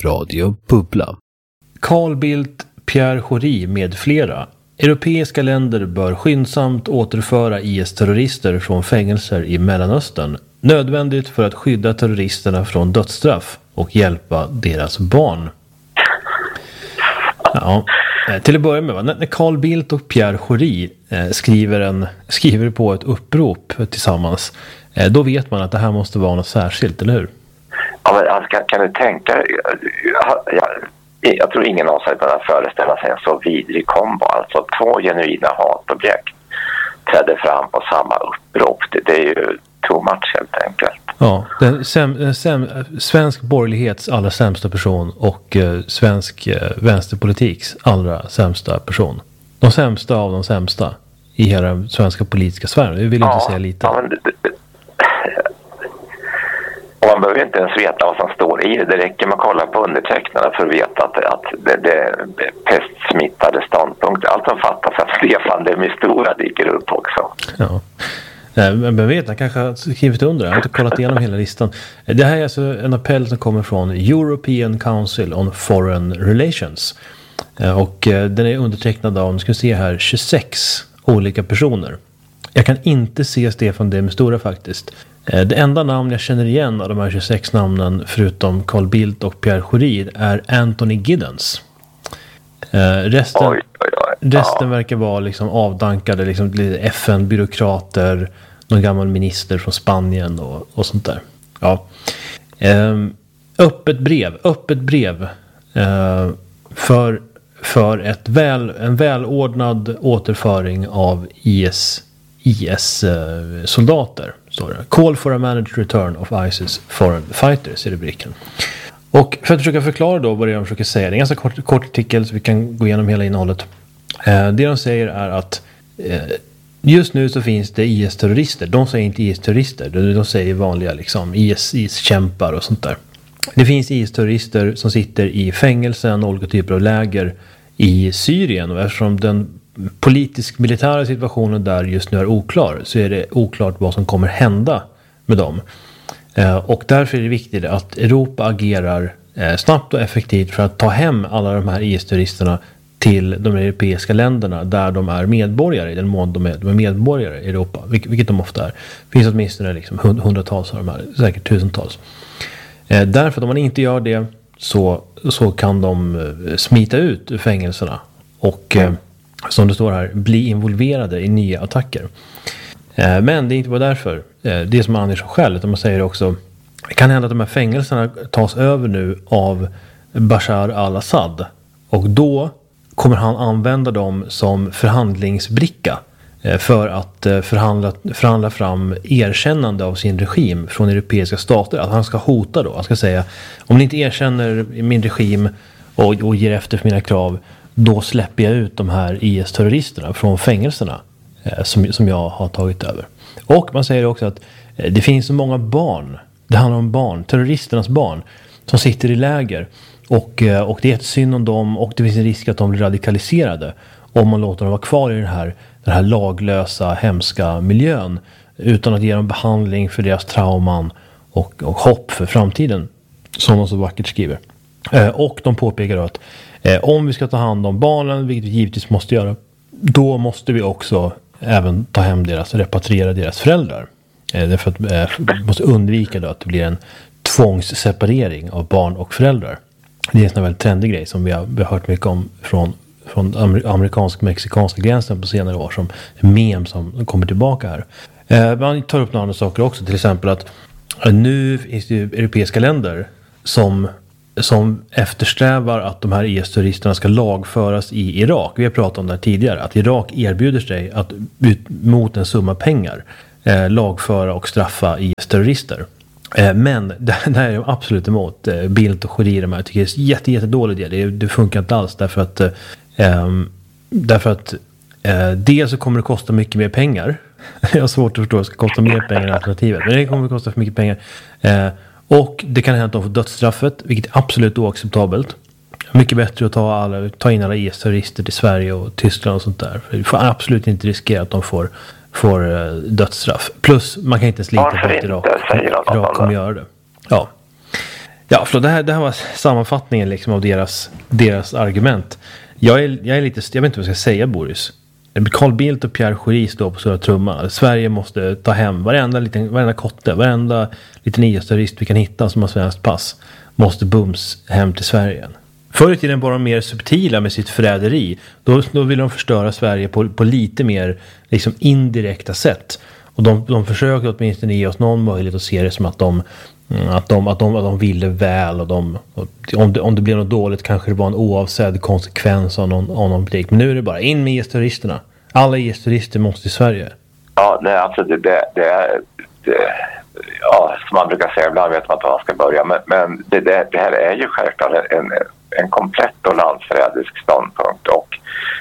Radio Bubbla. Carl Bildt, Pierre Schori med flera. Europeiska länder bör skyndsamt återföra IS-terrorister från fängelser i Mellanöstern. Nödvändigt för att skydda terroristerna från dödsstraff och hjälpa deras barn. Ja, till att börja med, när Carl Bildt och Pierre Schori skriver på ett upprop tillsammans, då vet man att det här måste vara något särskilt, eller hur? Ja, men alltså, kan du tänka, jag tror ingen av oss hade kunnat föreställa sig en så vidrig kombo. Alltså 2 genuina hatobjekt trädde fram på samma upprop. Det är ju too much helt enkelt. Ja, svensk borgerlighets allra sämsta person och svensk vänsterpolitiks allra sämsta person. De sämsta av de sämsta i hela den svenska politiska sfären. Vi vill inte säga lite. Ja, men och man behöver inte ens veta vad som står i det. Det räcker med att kolla på undertecknarna för att veta att det är pestsmittade ståndpunkter. Allt som fattas att Stefan de Mistura dyker upp också. Ja. Men vet, jag kanske har skrivit under. Jag har inte kollat igenom hela listan. Det här är alltså en appell som kommer från European Council on Foreign Relations. Och den är undertecknad av, nu ska vi se här, 26 olika personer. Jag kan inte se Stefan de Mistura faktiskt. Det enda namn jag känner igen av de här 26 namnen förutom Carl Bildt och Pierre Schori är Anthony Giddens. Resten verkar vara liksom avdankade liksom FN-byråkrater, någon gammal minister från Spanien och sånt där. Ja. Öppet brev för en välordnad återföring av IS-soldater. Call for a managed return of ISIS foreign fighters i rubriken. Och för att försöka förklara då vad det är de försöker säga. Det är en ganska kort artikel så vi kan gå igenom hela innehållet. Det de säger är att just nu så finns det IS-terrorister. De säger inte IS-terrorister. De säger vanliga liksom IS-kämpar och sånt där. Det finns IS-terrorister som sitter i fängelsen och olika typer av läger i Syrien. Och eftersom den politisk-militära situationen där just nu är oklar så är det oklart vad som kommer hända med dem. Och därför är det viktigt att Europa agerar snabbt och effektivt för att ta hem alla de här IS-terroristerna till de europeiska länderna där de är medborgare, i den mån de är medborgare i Europa, vilket de ofta är. Det finns åtminstone liksom hundratals av de här, säkert tusentals. Därför att om man inte gör det så kan de smita ut ur fängelserna och som det står här, bli involverade i nya attacker. Men det är inte bara därför. Det är som Andersson själv, utan man säger också, det kan hända att de här fängelserna tas över nu av Bashar al-Assad. Och då kommer han använda dem som förhandlingsbricka för att förhandla fram erkännande av sin regim från europeiska stater. Att han ska hota då. Han ska säga, om ni inte erkänner min regim och ger efter för mina krav, då släpper jag ut de här IS-terroristerna från fängelserna som jag har tagit över. Och man säger också att det finns så många barn, det handlar om barn, terroristernas barn, som sitter i läger och det är jättesynd om dem och det finns en risk att de blir radikaliserade om man låter dem vara kvar i den här laglösa, hemska miljön utan att ge dem behandling för deras trauman och hopp för framtiden, som de så vackert skriver. Och de påpekar då att om vi ska ta hand om barnen, vilket vi givetvis måste göra, då måste vi också även ta hem repatriera deras föräldrar. Därför att vi måste undvika då att det blir en tvångsseparering av barn och föräldrar. Det är en sån väldigt trendig grej som vi har hört mycket om från amerikansk-mexikanska gränsen på senare år, som en mem som kommer tillbaka här. Man tar upp några andra saker också, till exempel att nu finns det europeiska länder som eftersträvar att de här IS-terroristerna ska lagföras i Irak. Vi har pratat om det här tidigare, att Irak erbjuder sig att mot en summa pengar lagföra och straffa IS-terrorister. Men det här är de absolut emot. Bildt och Schori, jag tycker det är jättedålig idé. Det funkar inte alls därför att dels så kommer det kosta mycket mer pengar. Jag har svårt att förstå att det ska kosta mer pengar än alternativet. Men det kommer att kosta för mycket pengar. Och det kan hända att de får dödsstraffet, vilket är absolut oacceptabelt. Mycket bättre att ta in alla IS-terrorister till Sverige och Tyskland och sånt där. För vi får absolut inte riskera att de får dödsstraff. Plus, man kan inte slita på att Irak kommer göra det. Ja. Ja, för det här var sammanfattningen liksom av deras argument. Jag är lite, jag vet inte vad jag ska säga, Boris. Carl Bildt och Pierre Schori står på stora trumman. Sverige måste ta hem varenda kotte, varenda liten IS-terrorist vi kan hitta som har svenskt pass måste bums hem till Sverige. Förr i tiden var de mer subtila med sitt förräderi. Då vill de förstöra Sverige på lite mer liksom indirekta sätt. Och de försökte åtminstone ge oss någon möjlighet att se det som att de ville väl, och om det blev något dåligt kanske det var en oavsedd konsekvens av någon politik. Men nu är det bara in med IS-terroristerna. Alla IS-terrorister måste i Sverige. Ja, nej, alltså ja, som man brukar säga, ibland vet man inte var man ska börja. Men det här är ju självklart en komplett och landsförrädisk ståndpunkt. Och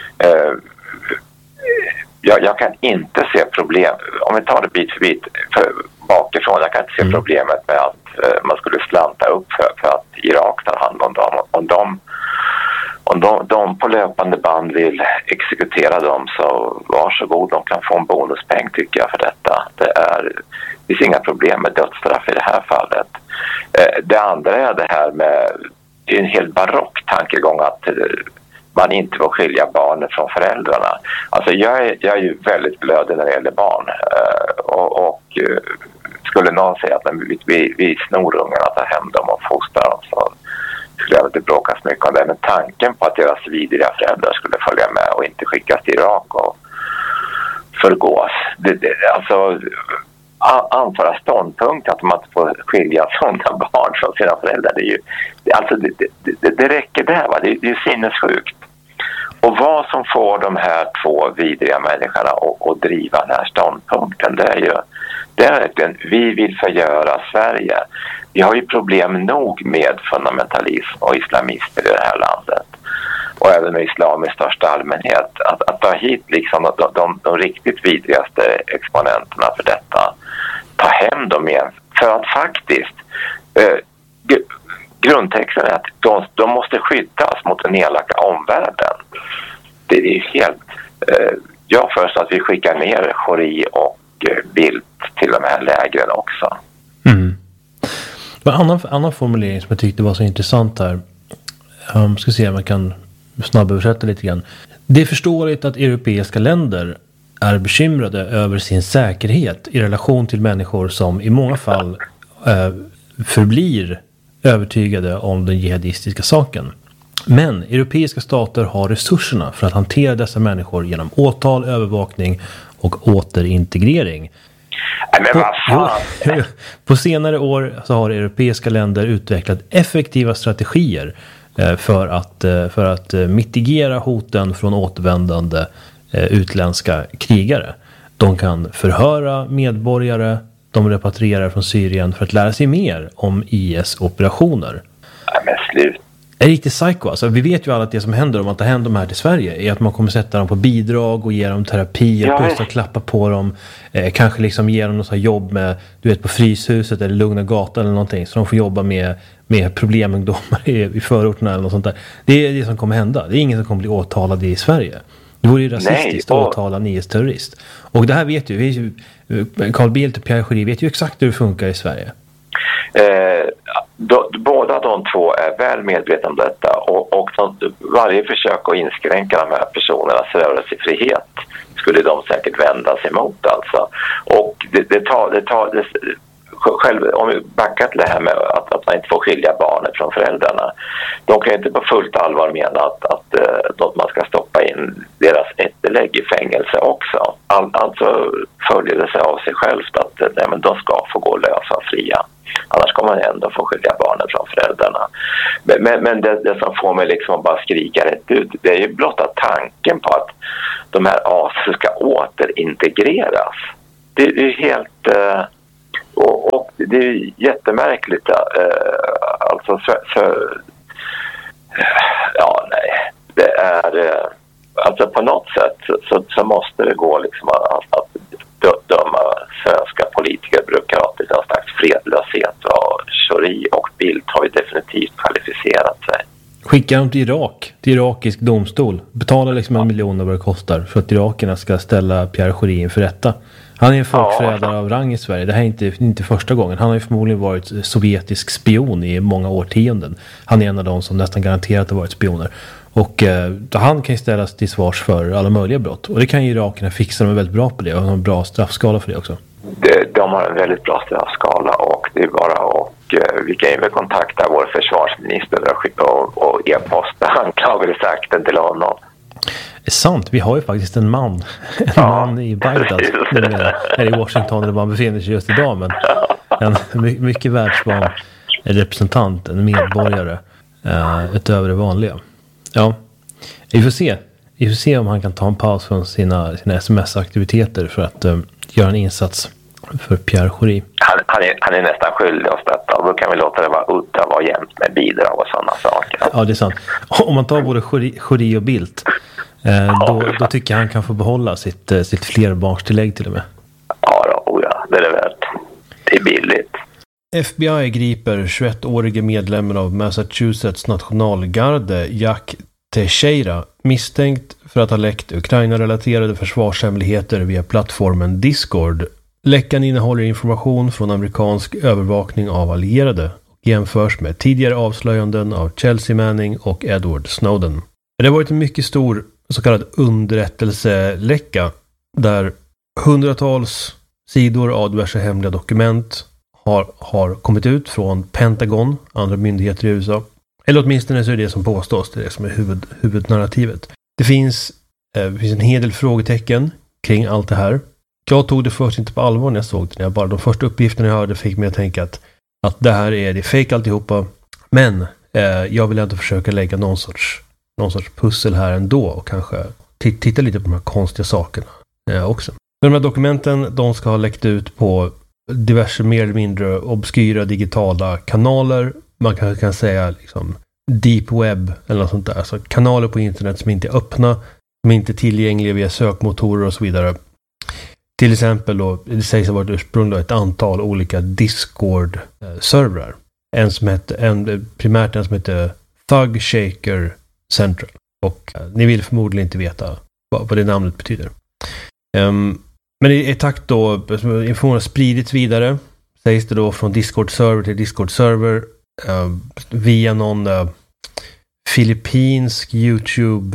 jag kan inte se problem, om vi tar det bit för bit bakifrån, jag kan inte se problemet med att man skulle slanta upp för att Irak tar hand om dem. Om de på löpande band vill exekutera dem, så varsågod, de kan få en bonuspeng tycker jag för detta. Det finns inga problem med dödsstraff i det här fallet. Det andra är det här med, det är en helt barock tankegång att man inte får skilja barnen från föräldrarna. Alltså jag är ju väldigt blödig när det gäller barn. Och skulle någon säga att vi snor ungarna, tar hem dem och fostrar dem, så skulle jag inte bråka så mycket om det. Men tanken på att deras vidriga föräldrar skulle följa med och inte skickas till Irak och förgås. Alltså anföra ståndpunkt att man inte får skilja sådana barn från sina föräldrar. Det räcker där, va? Det är ju sinnessjukt. Och vad som får de här två vidriga människorna att driva den här ståndpunkten, det är verkligen, vi vill förgöra Sverige. Vi har ju problem nog med fundamentalism och islamister i det här landet. Och även med islam i största allmänhet. Att ta hit liksom de riktigt vidrigaste exponenterna för detta. Ta hem dem igen. För att faktiskt grundtexten är att de måste skyddas mot den elaka omvärlden. Det är ju helt... jag föreslår att vi skickar ner Schori och Bildt till de här lägren också. Mm. En annan formulering som jag tyckte var så intressant här. Ska se om man kan snabböversätta lite grann. Det är förståeligt att europeiska länder är bekymrade över sin säkerhet i relation till människor som i många fall förblir övertygade om den jihadistiska saken. Men europeiska stater har resurserna för att hantera dessa människor genom åtal, övervakning och återintegrering. På senare år så har europeiska länder utvecklat effektiva strategier för att mitigera hoten från återvändande utländska krigare. De kan förhöra medborgare, de repatrierar från Syrien för att lära sig mer om IS-operationer. Men slut. Är riktigt psycho. Alltså, vi vet ju alla att det som händer om man tar hem de här till Sverige är att man kommer sätta dem på bidrag och ge dem terapi, pussa och klappa på dem. Kanske liksom ge dem något jobb med, du vet, på Fryshuset eller Lugna gatan eller någonting. Så de får jobba med problemungdomar i förorterna eller något sånt där. Det är det som kommer hända. Det är ingen som kommer bli åtalad i Sverige. Det vore ju rasistiskt att åtala en IS-terrorist. Och det här vet ju, Carl Bildt och Pierre Schori vet ju exakt hur det funkar i Sverige. Båda de två är väl medvetna om detta och varje försök att inskränka de här personernas rörelsefrihet skulle de säkert vända sig emot alltså. Och det tar själv, om vi backar till det här med att man inte får skilja barnet från föräldrarna. De kan inte på fullt allvar mena att man ska stoppa in deras efterlägg i fängelse också. Alltså följer det sig av sig självt att men de ska få gå lösa och fria. Annars kommer man ändå få skilja barnen från föräldrarna. Men det som får mig liksom att bara skrika rätt ut, det är ju blotta tanken på att de här aser ska återintegreras. Det är helt... Och det är jättemärkligt. Alltså ja, nej. Det är... Alltså på något sätt så måste det gå liksom att döma svenska politiker byråkrater till någon slags fredlöshet. Och Schori och Bildt har ju definitivt kvalificerat sig. Skicka dem till Irak, till irakisk domstol. Betala liksom 1 miljon vad det kostar för att irakerna ska ställa Pierre Schori inför rätta. Han är en folkförrädare av rang i Sverige. Det här är inte första gången. Han har ju förmodligen varit sovjetisk spion i många årtionden. Han är en av de som nästan garanterat har varit spioner. Och han kan ju ställas till svars för alla möjliga brott. Och det kan ju irakierna fixa. De är väldigt bra på det och har en bra straffskala för det också. De har en väldigt bra straffskala och det är bara vi kan ju väl kontakta vår försvarsminister och e-posta anklagelseakten till honom. Det är sant, vi har ju faktiskt en man i Bagdad här i Washington där man befinner sig just idag, men en mycket världsvan representant, en medborgare utöver det vanliga. Ja, vi får se om han kan ta en paus från sina sms-aktiviteter för att göra en insats för Pierre Schori. Han är nästan skyldig oss detta och då kan vi låta det vara jämnt med bidrag och sådana saker. Ja, det är sant. Om man tar både Schori och Bildt då tycker jag han kan få behålla sitt flerbarnstillägg till och med. Ja, det är det värt. Det är billigt. FBI griper 21-årige medlemmen av Massachusetts nationalgarde Jack Teixeira misstänkt för att ha läckt Ukraina-relaterade försvarshemligheter via plattformen Discord. Läckan innehåller information från amerikansk övervakning av allierade och jämförs med tidigare avslöjanden av Chelsea Manning och Edward Snowden. Det har varit en mycket stor så kallad underrättelseläcka där hundratals sidor av diverse hemliga dokument har kommit ut från Pentagon, andra myndigheter i USA. Eller åtminstone så är det som påstås, det är det som är huvudnarrativet. Det finns en hel del frågetecken kring allt det här. Jag tog det först inte på allvar när jag såg det. De första uppgifterna jag hörde fick mig att tänka att det här är fake alltihopa. Men jag vill ändå försöka lägga någon sorts pussel här ändå och kanske titta lite på de här konstiga sakerna också. De här dokumenten, de ska ha läckt ut på diverse mer eller mindre obskyra digitala kanaler. Man kanske kan säga liksom deep web eller något sånt där. Alltså kanaler på internet som inte är öppna, som inte är tillgängliga via sökmotorer och så vidare. Till exempel då, det sägs ha varit ursprungligen ett antal olika Discord-servrar. Primärt en som heter Thug Shaker Central. Och ni vill förmodligen inte veta vad det namnet betyder. Men i takt då informationen har spridits vidare, sägs det då från Discord-server till Discord-server via någon filippinsk YouTube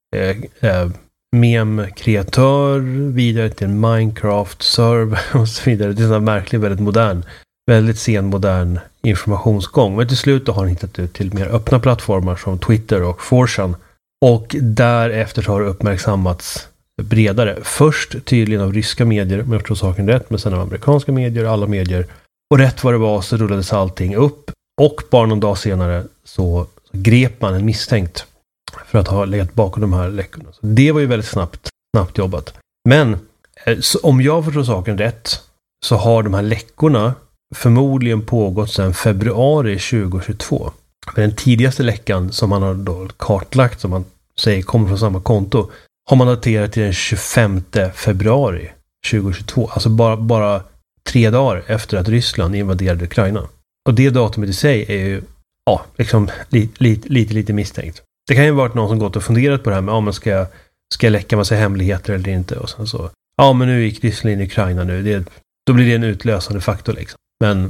mem-kreatör vidare till en Minecraft-server och så vidare. Det är en märklig, väldigt modern informationsgång. Men till slut då har han hittat ut till mer öppna plattformar som Twitter och 4chan. Och därefter har det uppmärksammats bredare. Först tydligen av ryska medier, om jag förstår saken rätt, men sen av amerikanska medier, alla medier. Och rätt vad det var så rullades allting upp. Och bara någon dag senare så grep man en misstänkt för att ha legat bakom de här läckorna. Så det var ju väldigt snabbt jobbat. Men om jag förstår saken rätt så har de här läckorna förmodligen pågått sedan februari 2022. Men den tidigaste läckan som man har då kartlagt, som man säger kommer från samma konto, har man daterat till den 25 februari 2022. Alltså bara 3 dagar efter att Ryssland invaderade Ukraina. Och det datumet i sig är ju liksom lite misstänkt. Det kan ju ha varit någon som gått och funderat på det här med men ska jag läcka massa hemligheter eller inte, och sen så men nu gick Ryssland in i Ukraina nu, då blir det en utlösande faktor liksom. Men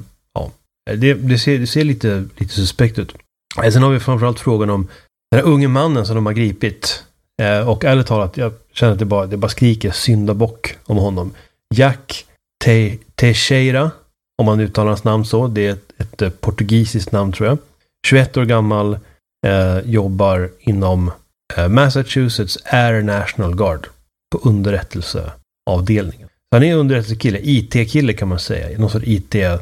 det ser lite suspekt ut. Sen har vi framförallt frågan om den här unge mannen som de har gripit, och ärligt talat jag känner att det bara skriker syndabock om honom. Jack Teixeira, om man uttalar hans namn så, det är ett portugisiskt namn tror jag. 21 år gammal, jobbar inom Massachusetts Air National Guard på underrättelseavdelningen. Han är underrättelsekille, IT-kille kan man säga, någon sorts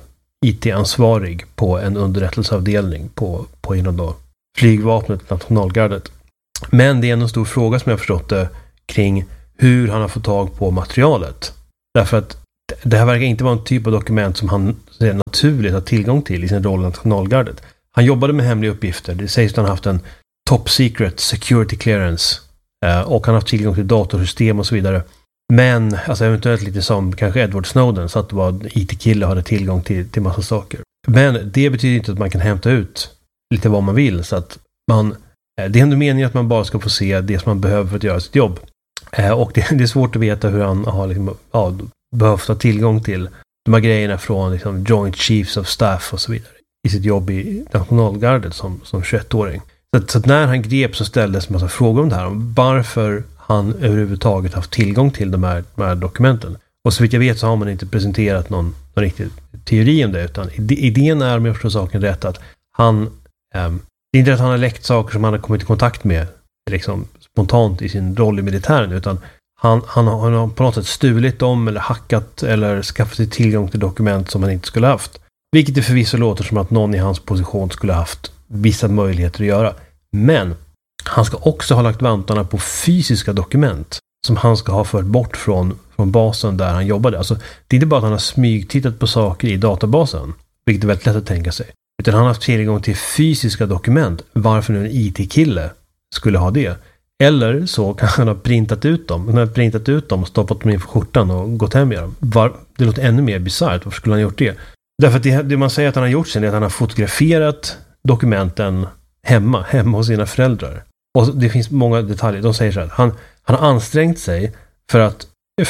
IT-ansvarig på en underrättelseavdelning på inom då flygvapnet, nationalgardet. Men det är en stor fråga som jag förstått det kring hur han har fått tag på materialet. Därför att det här verkar inte vara en typ av dokument som han naturligt har tillgång till i sin roll i nationalgardet. Han jobbade med hemliga uppgifter. Det sägs att han haft en top secret security clearance och han har haft tillgång till datorsystem och så vidare. Men alltså eventuellt lite som kanske Edward Snowden, så att det var IT-kille hade tillgång till massa saker. Men det betyder inte att man kan hämta ut lite vad man vill, så att det är ändå meningen att man bara ska få se det som man behöver för att göra sitt jobb. Och det är svårt att veta hur han har liksom, behövt ha tillgång till de här grejerna från liksom, Joint Chiefs of Staff och så vidare i sitt jobb i nationalgardet som 21-åring. Så att när han grep så ställdes en massa frågor om det här, om varför han överhuvudtaget haft tillgång till de här dokumenten. Och så vitt jag vet så har man inte presenterat någon riktig teori om det, utan idén är, om jag förstår saken rätt, att han det är inte att han har läckt saker som han har kommit i kontakt med liksom spontant i sin roll i militären, utan han har på något sätt stulit dem eller hackat eller skaffat sig tillgång till dokument som han inte skulle haft. Vilket det förvisso låter som att någon i hans position skulle haft vissa möjligheter att göra. Men han ska också ha lagt vantarna på fysiska dokument som han ska ha fört bort från basen där han jobbade. Alltså, det är inte bara att han har smygtittat på saker i databasen, vilket är väldigt lätt att tänka sig. Utan han har haft tillgång till fysiska dokument. Varför nu en IT-kille skulle ha det? Eller så kan han ha printat ut dem. Han har printat ut dem och stoppat dem in för skjortan och gått hem med dem. Det låter ännu mer bisarrt. Varför skulle han gjort det? Därför att det man säger att han har gjort sen är att han har fotograferat dokumenten hemma hos sina föräldrar. Och det finns många detaljer. De säger så här. Han har ansträngt sig för att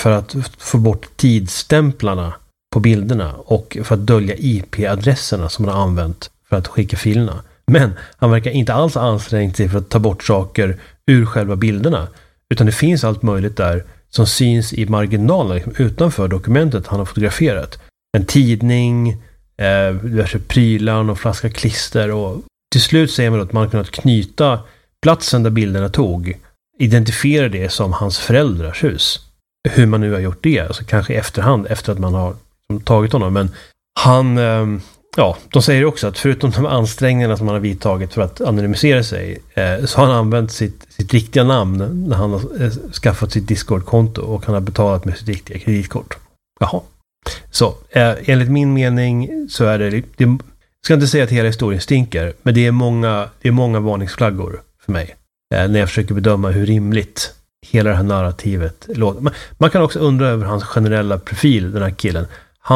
få bort tidsstämplarna på bilderna och för att dölja IP-adresserna som han har använt för att skicka filerna. Men han verkar inte alls ha ansträngt sig för att ta bort saker ur själva bilderna. Utan det finns allt möjligt där som syns i marginalerna liksom utanför dokumentet han har fotograferat. En tidning, diverse prylar och flaska klister, och till slut säger man att man kunnat knyta platsen där bilderna tog, identifiera det som hans föräldrars hus. Hur man nu har gjort det, alltså kanske i efterhand efter att man har tagit honom. Men han, de säger också att förutom de ansträngningarna som han har vidtagit för att anonymisera sig, så har han använt sitt riktiga namn när han har skaffat sitt Discord-konto, och han har betalat med sitt riktiga kreditkort. Jaha. Så enligt min mening så är det ska inte säga att hela historien stinker, men det är många varningsflaggor för mig när jag försöker bedöma hur rimligt hela det här narrativet låter. Man kan också undra över hans generella profil, den här killen.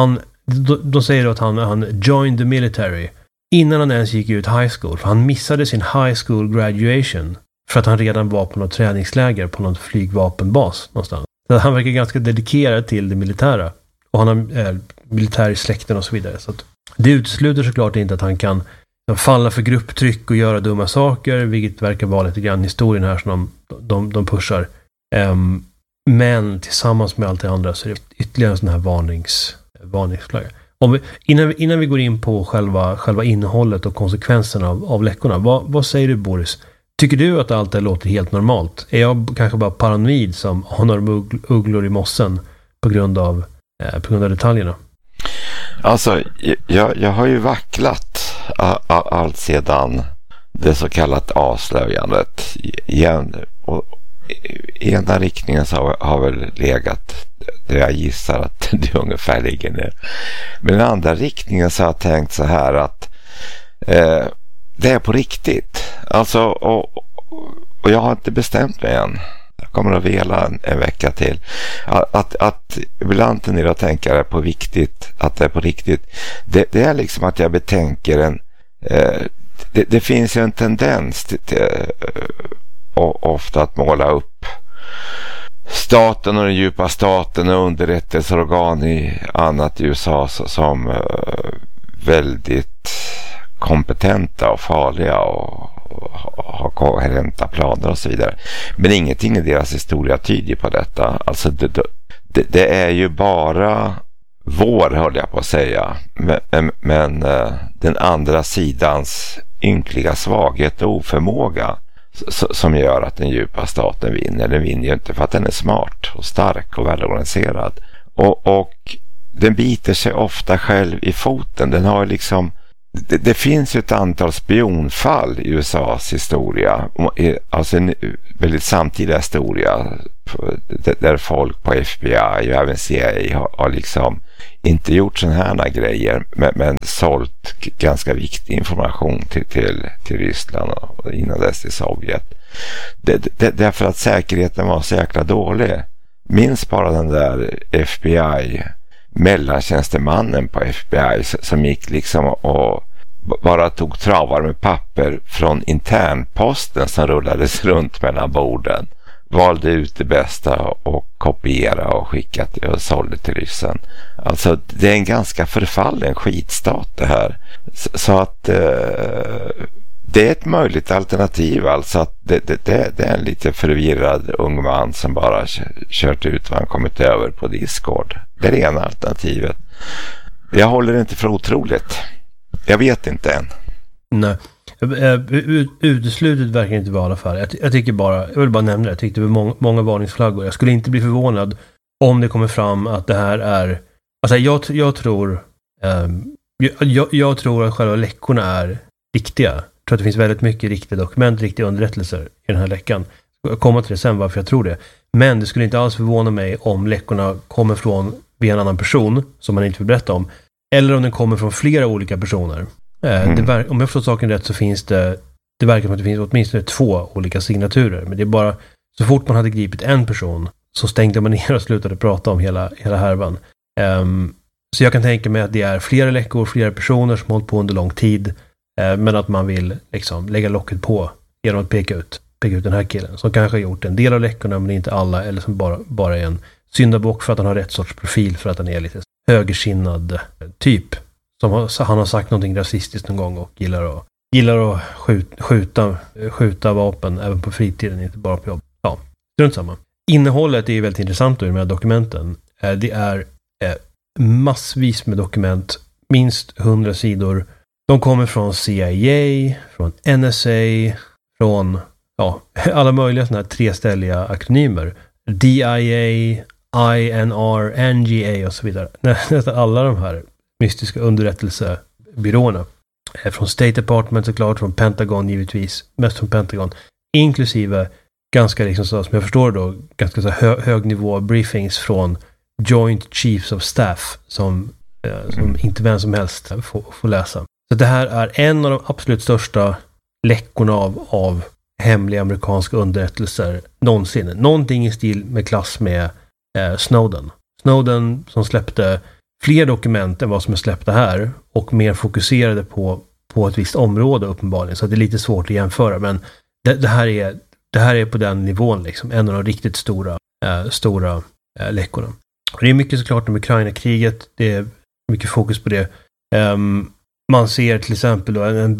De säger då att han joined the military innan han ens gick ut high school, för han missade sin high school graduation för att han redan var på något träningsläger på någon flygvapenbas någonstans. Så han verkar ganska dedikerad till det militära, och han har militär i släkten och så vidare. Så att det utesluter såklart inte att han kan falla för grupptryck och göra dumma saker, vilket verkar vara lite grann historien här som de pushar. Men tillsammans med allt det andra så är det ytterligare en sån här varningsflagga. Innan vi går in på själva innehållet och konsekvenserna av läckorna, vad säger du, Boris? Tycker du att allt det låter helt normalt? Är jag kanske bara paranoid som anar ugglor i mossen på grund av detaljerna? Alltså, jag har ju vacklat allt sedan det så kallat avslöjandet igen, och ena riktningen så har väl legat där jag gissar att det ungefär ligger nu. Men den andra riktningen så har jag tänkt så här att det är på riktigt. Alltså, och jag har inte bestämt mig än. Jag kommer att vela en vecka till. Att ibland tenderar att tänka det på viktigt, att det är på riktigt. Det är liksom att jag betänker det finns ju en tendens till ofta att måla upp staten och den djupa staten och underrättelseorgan i annat i USA som väldigt kompetenta och farliga och har koherenta planer och så vidare. Men ingenting i deras historia tyder på detta. Alltså det är ju bara höll jag på att säga. Men den andra sidans ynkliga svaghet och oförmåga som gör att den djupa staten vinner. Den vinner ju inte för att den är smart och stark och välorganiserad. Och den biter sig ofta själv i foten. Den har liksom det finns ju ett antal spionfall i USAs historia, alltså en väldigt samtida historia där folk på FBI och även CIA har liksom inte gjort sådana här grejer men sålt ganska viktig information till Ryssland och innan dess till Sovjet. Därför att säkerheten var så jäkla dålig. Minns bara den där FBI mellantjänstemannen på FBI som gick liksom och bara tog travar med papper från internposten som rullades runt mellan borden. valde ut det bästa och kopiera och skicka och sålde till ryssen. Alltså det är en ganska förfallen skitstat det här. Så att det är ett möjligt alternativ, alltså att det är en lite förvirrad ung man som bara kört ut vad han kommit över på Discord. Det är det ena alternativet. Jag håller inte för otroligt. Jag vet inte än. Nej. Uteslutet verkar inte vara i alla fall. Jag tycker bara, jag vill bara nämna det. Jag tyckte det var många varningsflaggor. Jag skulle inte bli förvånad om det kommer fram att det här är, alltså jag tror att själva läckorna är riktiga. Jag tror att det finns väldigt mycket riktiga dokument, riktiga underrättelser i den här läckan. Jag kommer till det sen varför jag tror det. Men det skulle inte alls förvåna mig om läckorna kommer från via en annan person som man inte vill berätta om. Eller om den kommer från flera olika personer. Om jag förstår saken rätt så finns det verkar som att det finns åtminstone 2 olika signaturer. Men det är bara, så fort man hade gripit en person så stängde man ner och slutade prata om hela härvan. Så jag kan tänka mig att det är flera läckor, flera personer som hållit på under lång tid. Men att man vill liksom lägga locket på genom att peka ut den här killen. Som kanske har gjort en del av läckorna men inte alla. Eller som bara är en syndabock för att han har rätt sorts profil. För att han är lite högersinnad typ. Som han har sagt någonting rasistiskt någon gång och gillar att skjuta vapen även på fritiden, inte bara på jobb. Ja, strunt samma. Innehållet är ju väldigt intressant i de här dokumenten. Det är massvis med dokument, minst 100 sidor. De kommer från CIA, från NSA, från alla möjliga sådana här treställiga akronymer. DIA, INR, NGA och så vidare. Nästan alla de här mystiska underrättelsebyråerna. Från State Department såklart, från Pentagon givetvis, mest från Pentagon, inklusive ganska liksom så, som jag förstår då, ganska så hög nivå briefings från Joint Chiefs of Staff som inte vem som helst får läsa. Så det här är en av de absolut största läckorna av hemliga amerikanska underrättelser någonsin. Någonting i stil med klass med Snowden. Snowden som släppte fler dokument än vad som är släppta här och mer fokuserade på ett visst område uppenbarligen. Så det är lite svårt att jämföra, men det här är på den nivån liksom, en av de riktigt stora läckorna. Och det är mycket såklart om Ukraina-kriget, det är mycket fokus på det. Man ser till exempel då en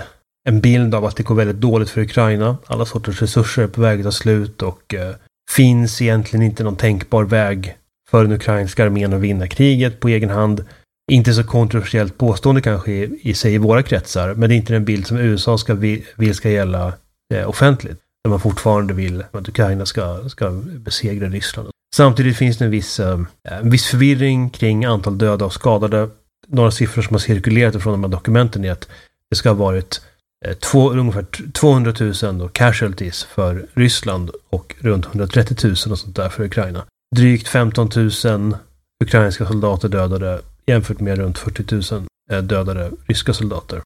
bild av att det går väldigt dåligt för Ukraina. Alla sorters resurser är på väg att ta slut och finns egentligen inte någon tänkbar väg för den ukrainska armén att vinna kriget på egen hand. Inte så kontroversiellt påstående kanske i sig i våra kretsar, men det är inte den bild som USA vill ska gälla offentligt. Där man fortfarande vill att Ukraina ska besegra Ryssland. Samtidigt finns det en viss förvirring kring antal döda och skadade. Några siffror som har cirkulerat från de här dokumenten är att det ska ha varit ungefär 200 000 casualties för Ryssland och runt 130 000 och sånt där för Ukraina. Drygt 15 000 ukrainska soldater dödade jämfört med runt 40 000 dödade ryska soldater.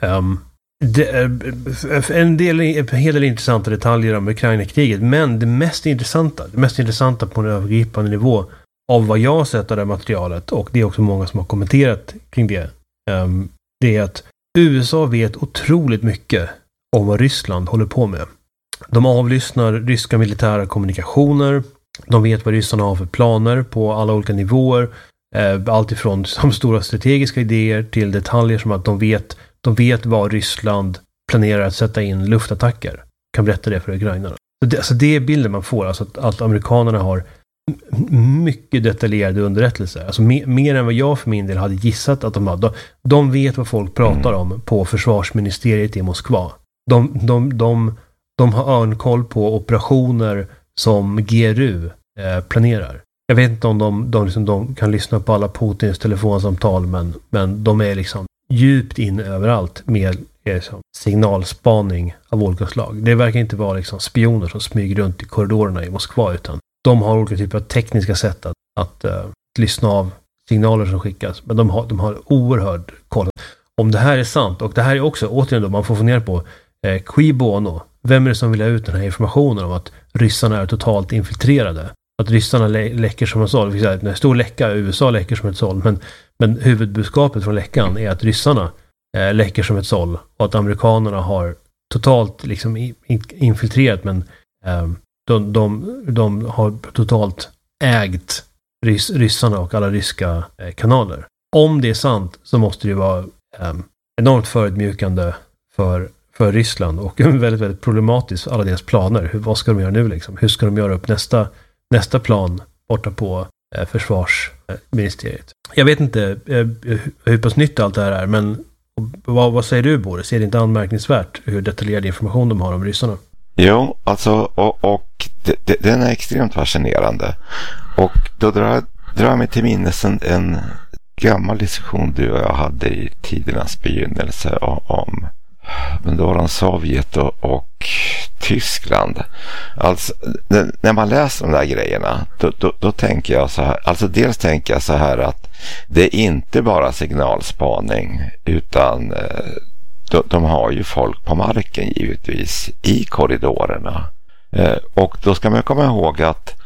Det är en hel del intressanta detaljer om Ukraina-kriget, men det mest intressanta på en övergripande nivå av vad jag har sett av det materialet, och det är också många som har kommenterat kring det, det är att USA vet otroligt mycket om vad Ryssland håller på med. De avlyssnar ryska militära kommunikationer. De vet vad ryssarna har för planer på alla olika nivåer. Allt ifrån som stora strategiska idéer till detaljer som att de vet vad Ryssland planerar att sätta in luftattacker. Kan berätta det för ukrainarna. Så det är bilden man får. Alltså att amerikanerna har mycket detaljerade underrättelser. Alltså mer än vad jag för min del hade gissat att de hade. De vet vad folk pratar om på försvarsministeriet i Moskva. De har örnkoll på operationer som GRU planerar. Jag vet inte om de kan lyssna på alla Putins telefonsamtal, men de är liksom djupt in överallt med liksom signalspaning av olika slag. Det verkar inte vara liksom spioner som smyger runt i korridorerna i Moskva, utan de har olika typer av tekniska sätt att lyssna av signaler som skickas. Men de har oerhörd koll. Om det här är sant, och det här är också, återigen då, man får fundera på qui bono. Vem är det som vill ha ut den här informationen om att ryssarna är totalt infiltrerade? Att ryssarna läcker som ett såll. En stor läcka, USA läcker som ett såll. Men huvudbudskapet från läckan är att ryssarna läcker som ett såll. Och att amerikanerna har totalt liksom infiltrerat, men de har totalt ägt ryssarna och alla ryska kanaler. Om det är sant så måste det vara enormt förödmjukande för Ryssland och väldigt, väldigt problematiskt för alla deras planer. Vad ska de göra nu liksom? Hur ska de göra upp nästa plan borta på försvarsministeriet? Jag vet inte hur pass nytt allt det här är, men vad säger du, Boris? Är det inte anmärkningsvärt hur detaljerad information de har om ryssarna? Jo, alltså och den är extremt fascinerande. Och då drar jag mig till minnes en gammal diskussion du och jag hade i tidernas begynnelse om Sovjet och Tyskland. Alltså, när man läser de där grejerna då tänker jag så här, alltså dels tänker jag så här att det är inte bara signalspaning utan de har ju folk på marken givetvis i korridorerna. Och då ska man komma ihåg att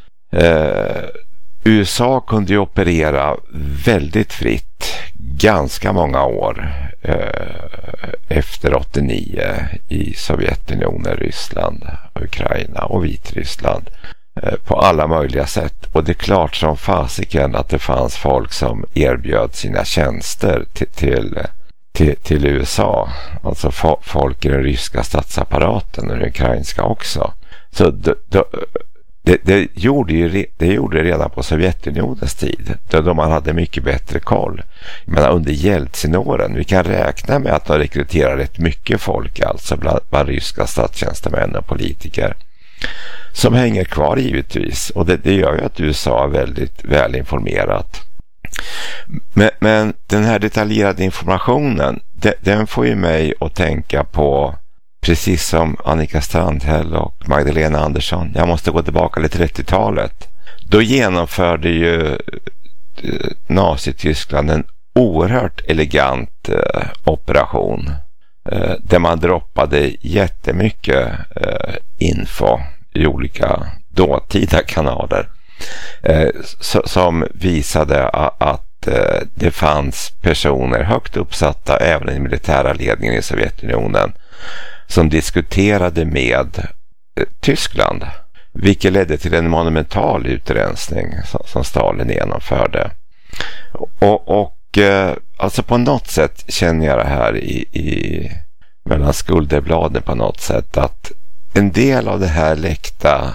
USA kunde ju operera väldigt fritt ganska många år efter 89 i Sovjetunionen, Ryssland, Ukraina och Vitryssland på alla möjliga sätt. Och det är klart som fasiken att det fanns folk som erbjöd sina tjänster till USA, alltså folk i den ryska statsapparaten och den ukrainska också. Så det gjorde det redan på Sovjetunionens tid då man hade mycket bättre koll. Men under Jeltsin-åren, vi kan räkna med att de rekryterar rätt mycket folk alltså bland ryska statstjänstemän och politiker som hänger kvar givetvis, och det gör ju att USA är väldigt väl informerat. Men den här detaljerade informationen, den får ju mig att tänka på, precis som Annika Strandhäll och Magdalena Andersson, jag måste gå tillbaka till 30-talet. Då genomförde ju Nazityskland en oerhört elegant operation där man droppade jättemycket info i olika dåtida kanaler som visade att det fanns personer högt uppsatta även i den militära ledningen i Sovjetunionen som diskuterade med Tyskland, vilket ledde till en monumental utrensning som Stalin genomförde. Och alltså på något sätt känner jag det här i mellan skulderbladen på något sätt, att en del av det här läckta,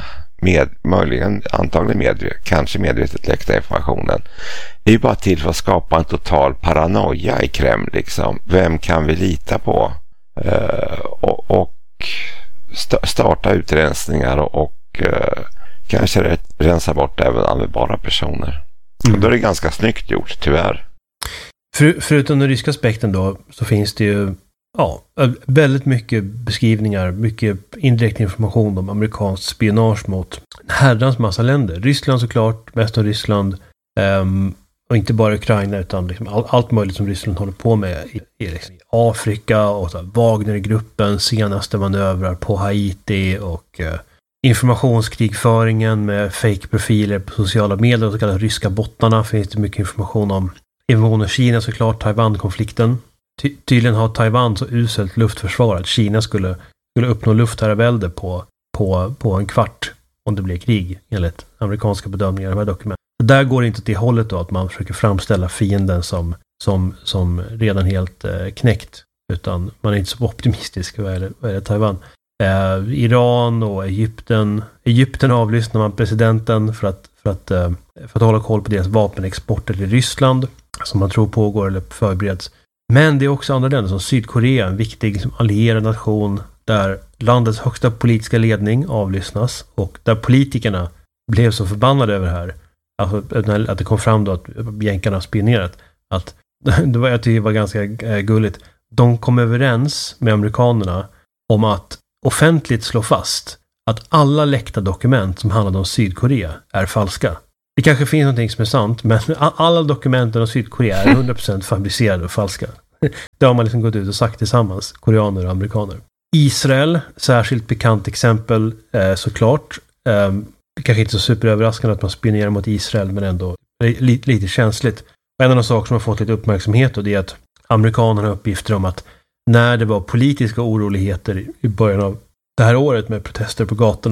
kanske medvetet läckta informationen är ju bara till för att skapa en total paranoia i Kreml liksom. Vem kan vi lita på? Och starta utrensningar och kanske rensa bort även användbara personer. Då är det ganska snyggt gjort, tyvärr. Förutom den ryska aspekten då, så finns det ju väldigt mycket beskrivningar, mycket indirekt information om amerikanskt spionage mot herrans massa länder. Ryssland såklart, mest av Ryssland, och inte bara Ukraina utan liksom allt möjligt som Ryssland håller på med i liksom Afrika och så Wagner-gruppen, senaste manövrar på Haiti och informationskrigföringen med fake-profiler på sociala medier och så kallade ryska bottarna. Finns det mycket information om Kina såklart, Taiwan-konflikten. Tydligen har Taiwan så uselt luftförsvar att Kina skulle uppnå luftherravälde på en kvart om det blir krig, enligt amerikanska bedömningar i de här dokumenten. Där går det inte till hållet då att man försöker framställa fienden som redan helt knäckt, utan man är inte så optimistisk vad är det Taiwan. Iran och Egypten avlyssnar man presidenten för att hålla koll på deras vapenexporter till Ryssland som man tror pågår eller förbereds. Men det är också andra länder som Sydkorea, en viktig liksom allierad nation där landets högsta politiska ledning avlyssnas och där politikerna blev så förbannade över det här, alltså att det kom fram då att jänkarna spionerat, att jag tycker det var ganska gulligt. De kom överens med amerikanerna om att offentligt slå fast att alla läckta dokument som handlade om Sydkorea är falska. Det kanske finns någonting som är sant, men alla dokumenten om Sydkorea är 100% fabricerade och falska. Det har man liksom gått ut och sagt tillsammans, koreaner och amerikaner. Israel, särskilt bekant exempel såklart. Kanske inte så superöverraskande att man spionerar mot Israel, men ändå lite känsligt. Och en av de saker som har fått lite uppmärksamhet och det är att amerikanerna har uppgifter om att när det var politiska oroligheter i början av det här året med protester på gatorna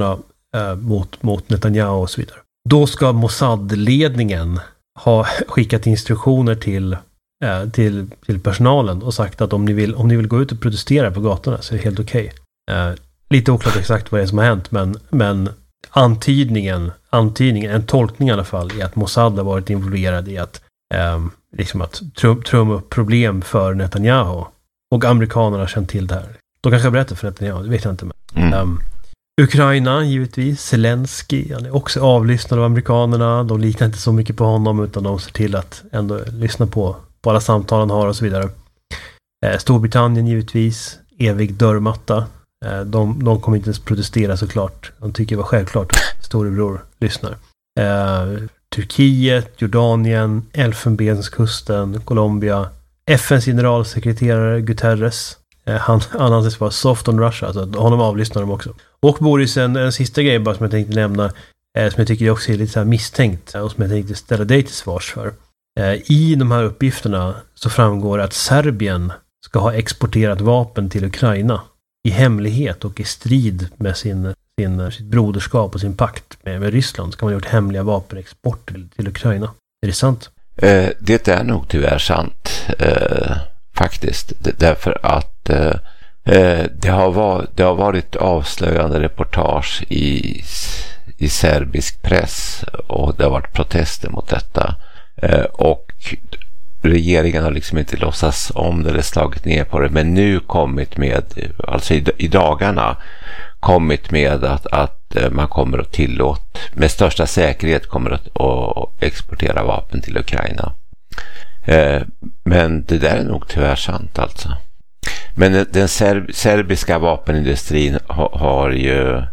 mot Netanyahu och så vidare. Då ska Mossad-ledningen ha skickat instruktioner till personalen och sagt att om ni vill gå ut och protestera på gatorna så är det helt okej. Lite oklart exakt vad det är som har hänt, men antydningen, en tolkning i alla fall, är att Mossad har varit involverad i att trumma upp problem för Netanyahu. Och amerikanerna har känt till det här. De kanske har berättat för Netanyahu, det vet jag inte. Men. Ukraina, givetvis. Zelensky, han är också avlyssnad av amerikanerna. De liknar inte så mycket på honom, utan de ser till att ändå lyssna på alla samtal han har och så vidare. Storbritannien, givetvis. Evig dörrmatta. De kommer inte ens protestera såklart. De tycker det var självklart att storebror lyssnar. Turkiet, Jordanien, Elfenbenskusten, Colombia. FNs generalsekreterare Guterres. Han anses vara soft on Russia, alltså honom avlyssnar de också. Och Boris, en sista grej bara som jag tänkte nämna, som jag tycker också är lite så här misstänkt och som jag tänkte ställa dig till svars för. I de här uppgifterna så framgår att Serbien ska ha exporterat vapen till Ukraina i hemlighet och i strid med sitt broderskap och sin pakt med Ryssland. Ska man ha gjort hemliga vapenexport till Ukraina. Är det sant? Det är nog tyvärr sant faktiskt. Därför att det har varit avslöjande reportage i serbisk press och det har varit protester mot detta. Och regeringen har liksom inte låtsats om det eller slagit ner på det, men nu kommit med, alltså i dagarna kommit med att man kommer att med största säkerhet kommer att exportera vapen till Ukraina. Men det där är nog tyvärr sant alltså. Men den serbiska vapenindustrin har ju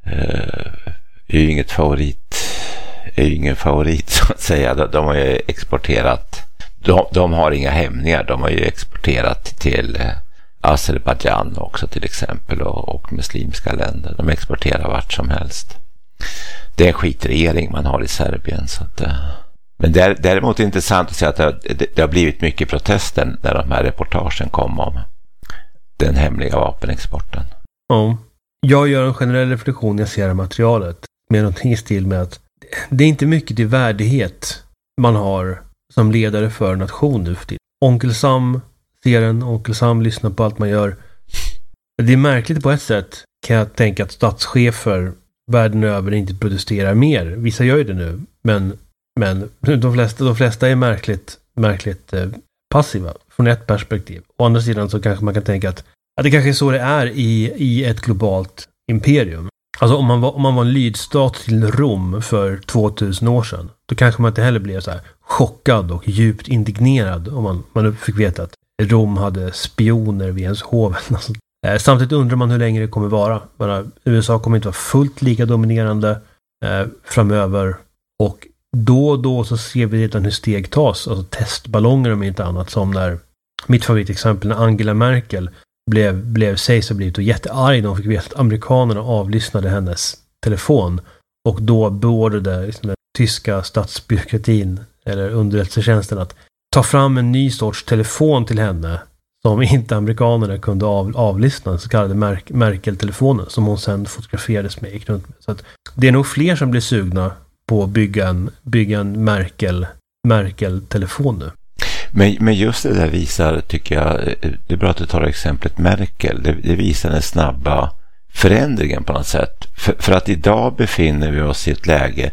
ingen favorit så att säga. De har ju exporterat, de har inga hämningar, de har ju exporterat till Azerbaijan också till exempel och muslimska länder. De exporterar vart som helst. Det är en skitregering man har i Serbien så att, men däremot är det intressant att se att det har blivit mycket protester när de här reportagen kom om den hemliga vapenexporten. Ja. Jag gör en generell reflektion när jag ser materialet med någonting i stil med att det är inte mycket till värdighet man har som ledare för en nation nu för tiden. Onkel Sam ser en, Onkel Sam lyssnar på allt man gör. Det är märkligt på ett sätt, kan jag tänka, att statschefer världen över inte protesterar mer. Vissa gör ju det nu, men de flesta är märkligt passiva från ett perspektiv. Å andra sidan så kanske man kan tänka att det kanske är så det är i ett globalt imperium. Alltså om man var en lydstat till Rom för 2000 år sedan, då kanske man inte heller blev så här chockad och djupt indignerad om man fick veta att Rom hade spioner vid ens hov. Samtidigt undrar man hur länge det kommer vara. USA kommer inte vara fullt lika dominerande framöver, och då och då så ser vi redan hur steg tas, alltså testballonger om inte annat, som när mitt favoritexempel när Angela Merkel sägs ha blivit jättearg när hon fick veta att amerikanerna avlyssnade hennes telefon, och då beordrade den tyska statsbyråkratin eller underrättelsetjänsten att ta fram en ny sorts telefon till henne som inte amerikanerna kunde avlyssna, den så kallade Merkel-telefonen, som hon sen fotograferades med, gick runt med. Så att det är nog fler som blir sugna på att bygga en Merkel-telefon nu. Men just det där visar, tycker jag, det är bra att du tar exemplet Merkel. Det visar den snabba förändringen på något sätt. För att idag befinner vi oss i ett läge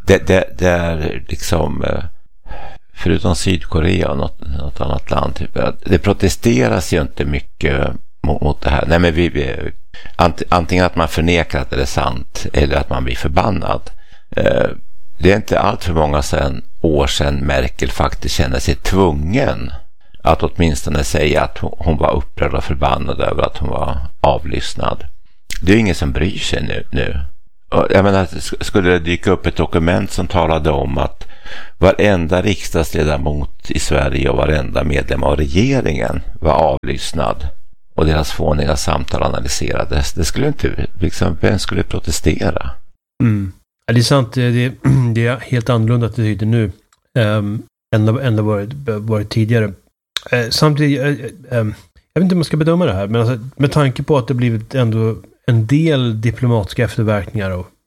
där liksom, förutom Sydkorea och något annat land, typ, det protesteras ju inte mycket mot det här. Nej, men antingen att man förnekar att det är sant eller att man blir förbannad. Det är inte allt för många år sedan Merkel faktiskt kände sig tvungen att åtminstone säga att hon var upprörd och förbannad över att hon var avlyssnad. Det är ingen som bryr sig nu. Jag menar, skulle det dyka upp ett dokument som talade om att varenda riksdagsledamot i Sverige och varenda medlem av regeringen var avlyssnad och deras fåniga samtal analyserades, det skulle inte, liksom, vem skulle protestera? Mm. Ja, det är sant, det är helt annorlunda attityder nu än det varit tidigare. Samtidigt, jag vet inte om man ska bedöma det här, men alltså, med tanke på att det blivit ändå en del diplomatiska efterverkningar och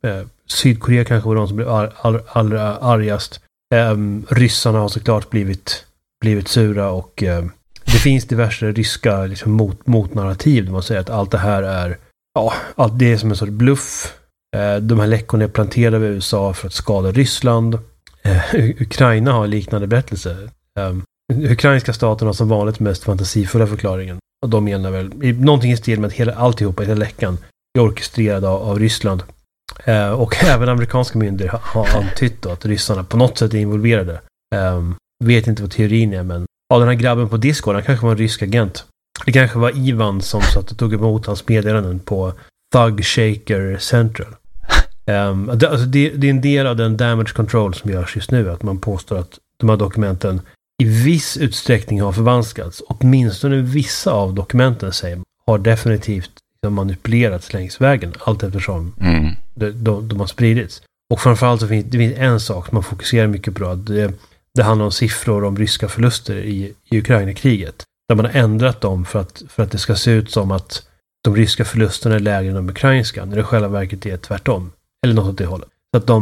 Sydkorea kanske var de som blev allra argast. Ryssarna har såklart blivit sura och det finns diverse ryska liksom, motnarrativ där man säger att allt det här är allt det är som en sorts bluff. De här läckorna är planterade av USA för att skada Ryssland. Ukraina har liknande berättelse. Ukrainska staten har som vanligt mest fantasifulla förklaringen. Och de menar väl någonting i stil med att alltihopa i hela läckan är orkestrerad av Ryssland. Och även amerikanska myndigheter har antytt att ryssarna på något sätt är involverade. Vet inte vad teorin är, men den här grabben på Discord, han kanske var en rysk agent. Det kanske var Ivan som satt och tog emot hans meddelanden på Thug Shaker Central. Det är en del av den damage control som görs just nu, att man påstår att de här dokumenten i viss utsträckning har förvanskats. Åtminstone vissa av dokumenten säger har definitivt manipulerats längs vägen allt eftersom de har spridits. Och framförallt så finns det en sak som man fokuserar mycket på. Det handlar om siffror om ryska förluster i Ukraina-kriget. Där man har ändrat dem för att det ska se ut som att de ryska förlusterna är lägre än de ukrainska, när det själva verket är tvärtom. Eller något åt det hållet. Så att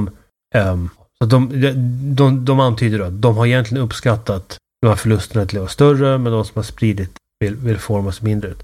de antyder då att de har egentligen uppskattat de här förlusterna till att vara större, men de som har spridit vill formas mindre.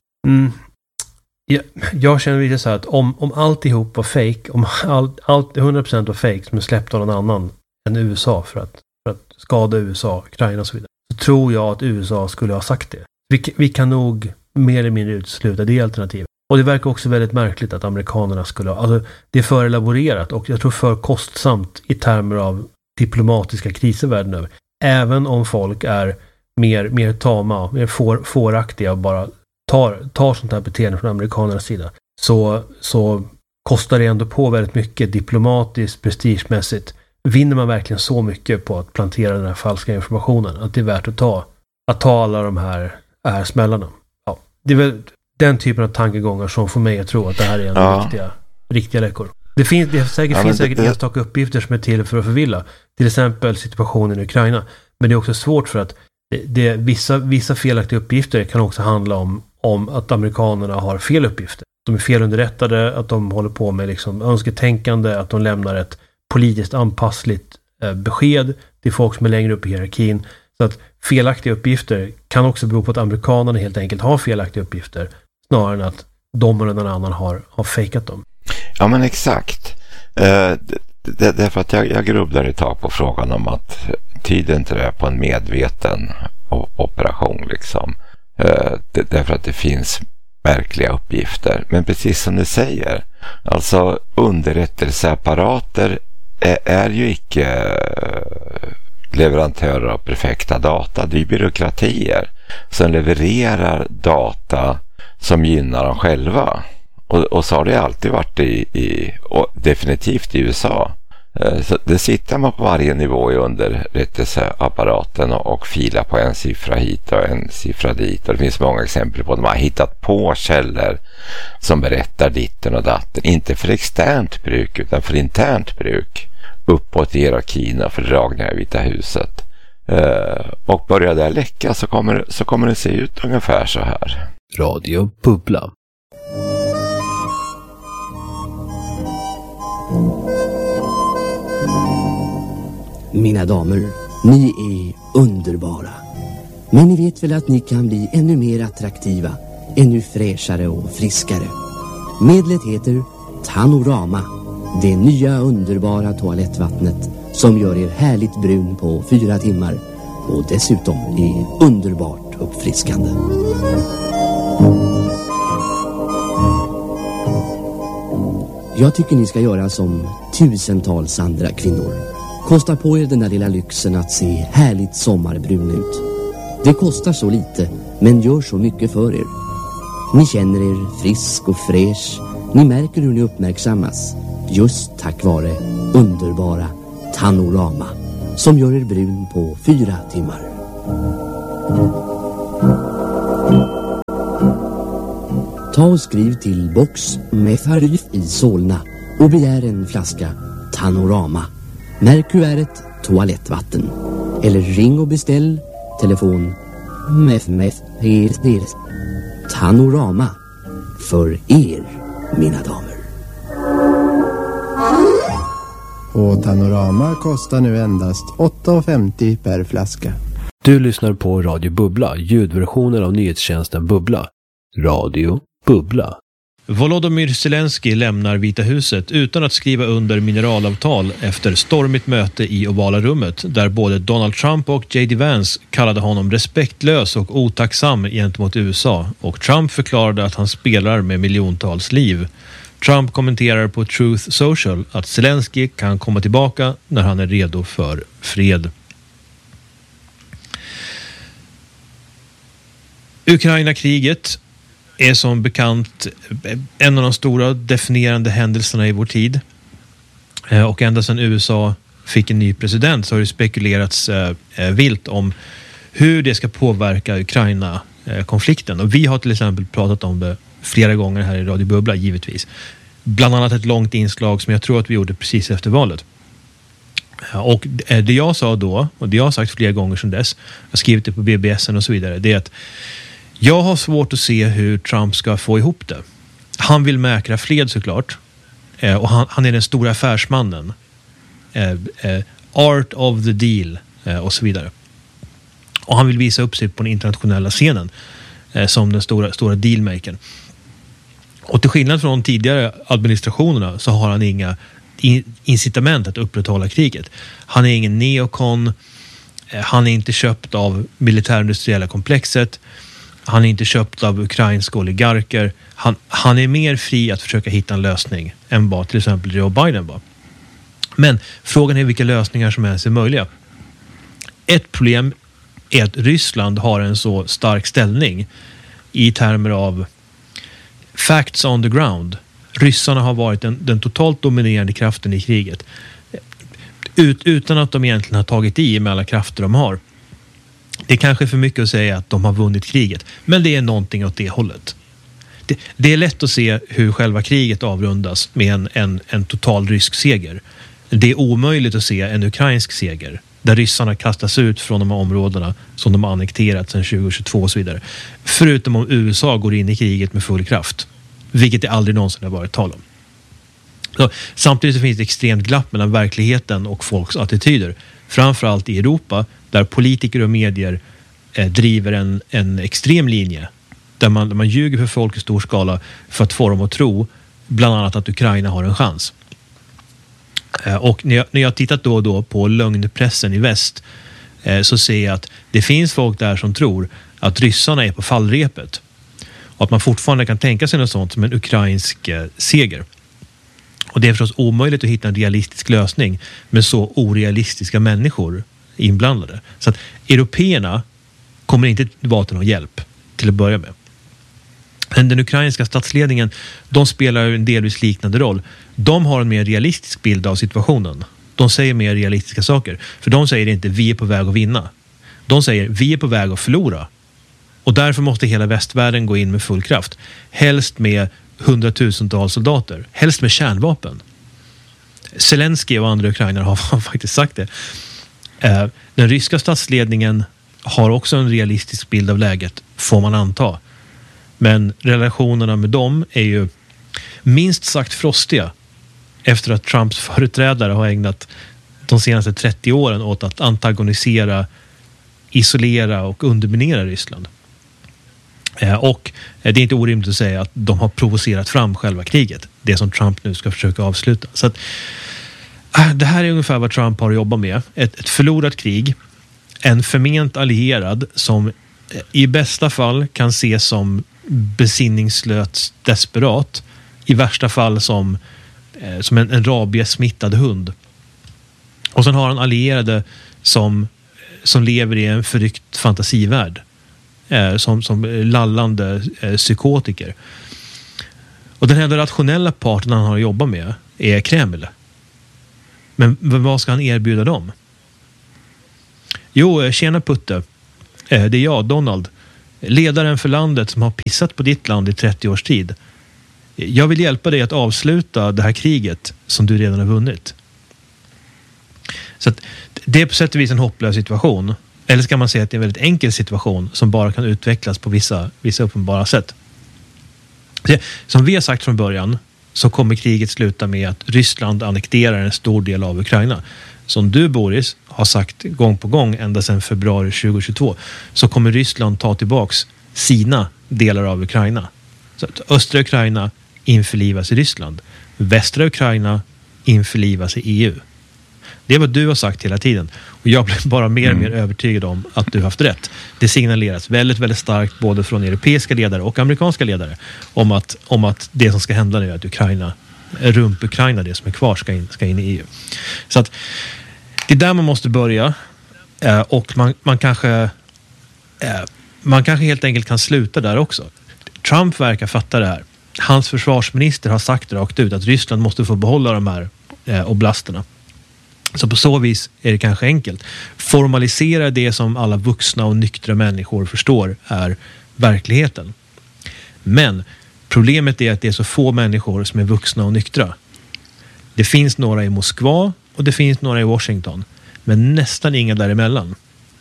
Jag känner lite så här att om alltihop var fake, om allt 100% var fake som är släppt av någon annan än USA för att skada USA, Ukraina och så vidare, så tror jag att USA skulle ha sagt det. Vi kan nog mer eller mindre utesluta det alternativet. Och det verkar också väldigt märkligt att amerikanerna skulle ha, alltså det är för elaborerat och jag tror för kostsamt i termer av diplomatiska kriser världen över. Även om folk är mer tama, mer fåraktiga och bara tar sånt här beteende från amerikanernas sida, så kostar det ändå på väldigt mycket diplomatiskt, prestigemässigt. Vinner man verkligen så mycket på att plantera den här falska informationen att det är värt att ta alla de här smällarna. Ja, det är väl den typen av tankegångar som får mig att tro att det här är riktiga läckor. Det finns säkert enstaka uppgifter som är till för att förvilla. Till exempel situationen i Ukraina. Men det är också svårt för att vissa felaktiga uppgifter kan också handla om att amerikanerna har fel uppgifter. De är felunderrättade, att de håller på med liksom önsketänkande, att de lämnar ett politiskt anpassligt besked till folk som är längre upp i hierarkin. Så att felaktiga uppgifter kan också bero på att amerikanerna helt enkelt har felaktiga uppgifter snarare än att de eller någon annan har fejkat dem. Ja, men exakt. Därför att jag grubblar ett tag på frågan om att tiden inte är på en medveten operation liksom. Därför att det finns märkliga uppgifter. Men precis som du säger, alltså underrättelseapparater är ju icke leverantörer av perfekta data. Det är byråkratier som levererar data som gynnar dem själva. Och så har det alltid varit och definitivt i USA. Så det sitter man på varje nivå i underrättelseapparaten och filar på en siffra hit och en siffra dit. Och det finns många exempel på att man har hittat på källor som berättar ditten och datten. Inte för externt bruk utan för internt bruk. Uppåt i hierarkin och fördragningar i Vita huset. Och börjar det läcka så kommer det se ut ungefär så här. Radio Bubbla. Mina damer, ni är underbara. Men ni vet väl att ni kan bli ännu mer attraktiva, ännu fräschare och friskare. Medlet heter Tanorama, det nya underbara toalettvattnet som gör er härligt brun på 4 timmar och dessutom är underbart uppfriskande. Jag tycker ni ska göra som tusentals andra kvinnor. Kosta på er den där lilla lyxen att se härligt sommarbrun ut. Det kostar så lite, men gör så mycket för er. Ni känner er frisk och fräsch. Ni märker hur ni uppmärksammas. Just tack vare underbara Tanorama, som gör er brun på 4 timmar. Ta och skriv till box med Farif i Solna och begär en flaska Tanorama. Märk kuvertet toalettvatten. Eller ring och beställ telefon MEF Tanorama för er, mina damer. Och Tanorama kostar nu endast 8,50 per flaska. Du lyssnar på Radio Bubbla, ljudversionen av nyhetstjänsten Bubbla. Radio Bubbla. Volodymyr Zelensky lämnar Vita huset utan att skriva under mineralavtal efter stormigt möte i ovala rummet där både Donald Trump och J.D. Vance kallade honom respektlös och otacksam gentemot USA och Trump förklarade att han spelar med miljontals liv. Trump kommenterar på Truth Social att Zelensky kan komma tillbaka när han är redo för fred. Ukraina-kriget är som bekant en av de stora definierande händelserna i vår tid. Och ända sedan USA fick en ny president så har det spekulerats vilt om hur det ska påverka Ukraina-konflikten. Och vi har till exempel pratat om det flera gånger här i Radio Bubbla, givetvis. Bland annat ett långt inslag som jag tror att vi gjorde precis efter valet. Och det jag sa då, och det jag har sagt flera gånger sedan dess, jag har skrivit det på BBS:en och så vidare, det är att jag har svårt att se hur Trump ska få ihop det. Han vill mäkra fred såklart. Och han är den stora affärsmannen. Art of the deal och så vidare. Och han vill visa upp sig på den internationella scenen som den stora dealmakern. Och till skillnad från tidigare administrationerna så har han inga incitament att upprätthålla kriget. Han är ingen neokon. Han är inte köpt av militärindustriella komplexet. Han är inte köpt av ukrainska oligarker. Han är mer fri att försöka hitta en lösning än vad till exempel Joe Biden var. Men frågan är vilka lösningar som ens är möjliga. Ett problem är att Ryssland har en så stark ställning i termer av facts on the ground. Ryssarna har varit den totalt dominerande kraften i kriget. Utan att de egentligen har tagit i med alla krafter de har. Det är kanske för mycket att säga att de har vunnit kriget. Men det är någonting åt det hållet. Det är lätt att se hur själva kriget avrundas med en total rysk seger. Det är omöjligt att se en ukrainsk seger. Där ryssarna kastas ut från de här områdena som de har annekterat sedan 2022 och så vidare. Förutom om USA går in i kriget med full kraft. Vilket det aldrig någonsin har varit tal om. Så, samtidigt så finns det extremt glapp mellan verkligheten och folks attityder. Framförallt i Europa där politiker och medier driver en extrem linje. Där man ljuger för folk i stor skala för att få dem att tro bland annat att Ukraina har en chans. Och när jag tittat då och då på lögnpressen i väst så ser jag att det finns folk där som tror att ryssarna är på fallrepet. Och att man fortfarande kan tänka sig något sånt som en ukrainsk seger. Och det är förstås omöjligt att hitta en realistisk lösning med så orealistiska människor inblandade. Så att européerna kommer inte vara till någon hjälp till att börja med. Men den ukrainska statsledningen, de spelar en delvis liknande roll. De har en mer realistisk bild av situationen. De säger mer realistiska saker. För de säger inte vi är på väg att vinna. De säger vi är på väg att förlora. Och därför måste hela västvärlden gå in med full kraft. Helst med 100,000-tals soldater. Helst med kärnvapen. Zelensky och andra ukrainare har faktiskt sagt det. Den ryska statsledningen har också en realistisk bild av läget, får man anta. Men relationerna med dem är ju minst sagt frostiga efter att Trumps företrädare har ägnat de senaste 30 åren åt att antagonisera, isolera och underminera Ryssland. Och det är inte orimligt att säga att de har provocerat fram själva kriget. Det som Trump nu ska försöka avsluta. Så att, det här är ungefär vad Trump har att jobba med. Ett förlorat krig. En förment allierad som i bästa fall kan ses som besinningslöst desperat. I värsta fall som en rabiesmittad hund. Och sen har han allierade som lever i en förryckt fantasivärld. Som lallande psykotiker. Och den här rationella parten han har att jobba med är Kreml. Men vad ska han erbjuda dem? Jo, tjena Putte. Det är jag, Donald. Ledaren för landet som har pissat på ditt land i 30 års tid. Jag vill hjälpa dig att avsluta det här kriget som du redan har vunnit. Så att det är på sätt och vis en hopplös situation. Eller ska man säga att det är en väldigt enkel situation som bara kan utvecklas på vissa uppenbara sätt. Som vi har sagt från början, så kommer kriget sluta med att Ryssland annekterar en stor del av Ukraina. Som du, Boris, har sagt gång på gång ända sedan februari 2022, så kommer Ryssland ta tillbaks sina delar av Ukraina. Så att östra Ukraina införlivas i Ryssland. Västra Ukraina införlivas i EU. Det är vad du har sagt hela tiden. Och jag blir bara mer och mer övertygad om att du har haft rätt. Det signaleras väldigt, väldigt starkt både från europeiska ledare och amerikanska ledare om att det som ska hända nu är att Ukraina, det som är kvar, ska in i EU. Så att det är där man måste börja. Och man kanske helt enkelt kan sluta där också. Trump verkar fatta det här. Hans försvarsminister har sagt rakt ut att Ryssland måste få behålla de här oblasterna. Så på så vis är det kanske enkelt. Formalisera det som alla vuxna och nyktra människor förstår är verkligheten. Men problemet är att det är så få människor som är vuxna och nyktra. Det finns några i Moskva och det finns några i Washington. Men nästan inga däremellan.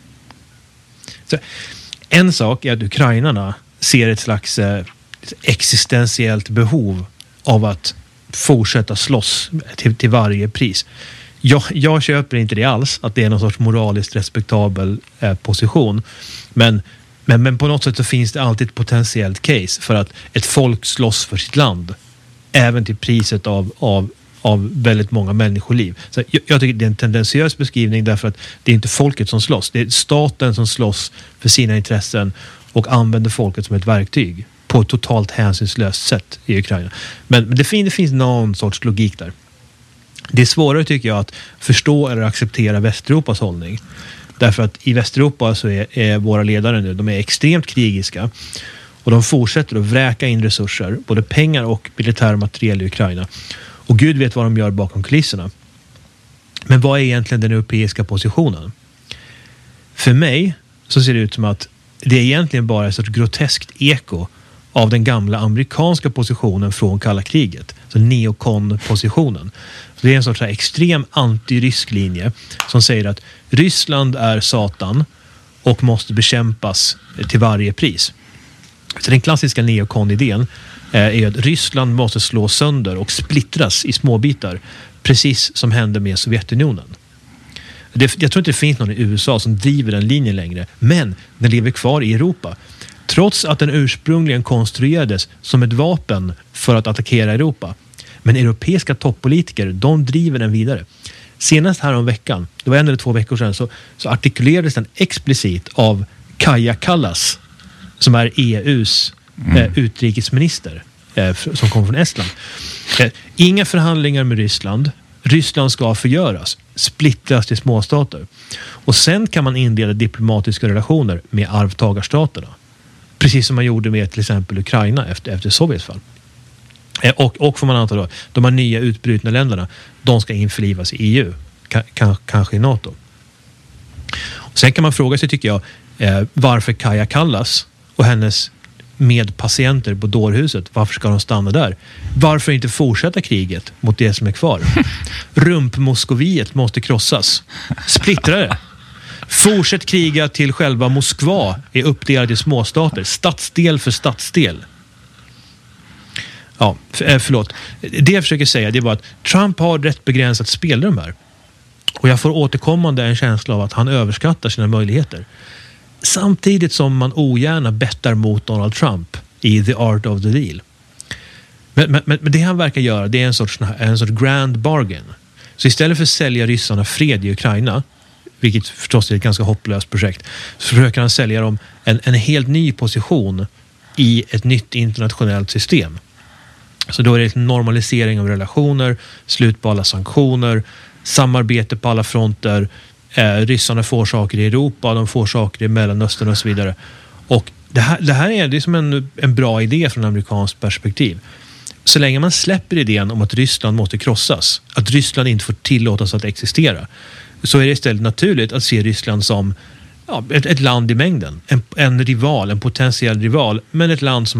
Så en sak är att ukrainarna ser ett slags existentiellt behov av att fortsätta slåss till varje pris. Jag köper inte det alls, att det är någon sorts moraliskt respektabel position. Men på något sätt så finns det alltid ett potentiellt case för att ett folk slåss för sitt land. Även till priset av väldigt många människoliv. Så jag tycker det är en tendentiös beskrivning därför att det är inte folket som slåss. Det är staten som slåss för sina intressen och använder folket som ett verktyg på ett totalt hänsynslöst sätt i Ukraina. Men det finns någon sorts logik där. Det är svårare tycker jag att förstå eller acceptera Västeuropas hållning. Därför att i Västeuropa så är våra ledare nu, de är extremt krigiska och de fortsätter att vräka in resurser, både pengar och militär materiel i Ukraina. Och Gud vet vad de gör bakom kulisserna. Men vad är egentligen den europeiska positionen? För mig så ser det ut som att det är egentligen bara ett sorts groteskt eko av den gamla amerikanska positionen från kalla kriget. Så neokon-positionen. Det är en sorts extrem anti-rysk linje som säger att Ryssland är Satan och måste bekämpas till varje pris. Så den klassiska neokon-idén är att Ryssland måste slå sönder och splittras i småbitar, precis som hände med Sovjetunionen. Jag tror inte det finns någon i USA som driver den linjen längre, men den lever kvar i Europa. Trots att den ursprungligen konstruerades som ett vapen för att attackera Europa. Men europeiska toppolitiker, de driver den vidare. Senast här om veckan, det var 1 eller 2 veckor sedan, så artikulerades den explicit av Kaja Kallas, som är EUs utrikesminister, som kom från Estland. Inga förhandlingar med Ryssland. Ryssland ska förgöras, splittras till småstater. Och sen kan man inleda diplomatiska relationer med arvtagarstaterna. Precis som man gjorde med till exempel Ukraina efter Sovjets fall. Och får man anta då, de här nya utbrutna länderna, de ska införlivas i EU, kanske i NATO. Och sen kan man fråga sig, tycker jag, varför Kaja Kallas och hennes medpatienter på dårhuset, varför ska de stanna där? Varför inte fortsätta kriget mot det som är kvar? Rumpmoskoviet måste krossas. Splittra det. Fortsätt kriga till själva Moskva är uppdelad i småstater, stadsdel för stadsdel. Ja, förlåt. Det jag försöker säga, det är bara att Trump har rätt begränsat spelrum här. Och jag får återkommande en känsla av att han överskattar sina möjligheter. Samtidigt som man ogärna bettar mot Donald Trump i The Art of the Deal. Men det han verkar göra, det är en sorts grand bargain. Så istället för att sälja ryssarna fred i Ukraina, vilket förstås är ett ganska hopplöst projekt, så försöker han sälja dem en helt ny position i ett nytt internationellt system. Så då är det en normalisering av relationer, slut på alla sanktioner, samarbete på alla fronter. Ryssarna får saker i Europa, de får saker i Mellanöstern och så vidare. Och det här är som en bra idé från amerikanskt perspektiv. Så länge man släpper idén om att Ryssland måste krossas, att Ryssland inte får tillåtas att existera, så är det istället naturligt att se Ryssland som ett land i mängden. En rival, en potentiell rival, men ett land som